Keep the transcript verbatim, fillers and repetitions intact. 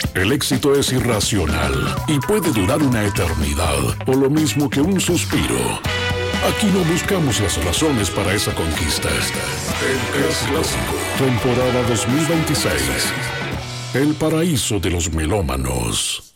El éxito es irracional y puede durar una eternidad, o lo mismo que un suspiro. Aquí no buscamos las razones para esa conquista. El Clásico, temporada dos mil veintiséis. El paraíso de los melómanos.